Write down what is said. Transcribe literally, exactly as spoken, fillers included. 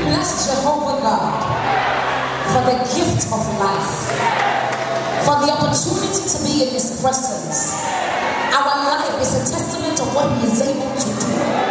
bless Jehovah God for the gift of life, for the opportunity to be in His presence. Our life is a testament of what He is able to do.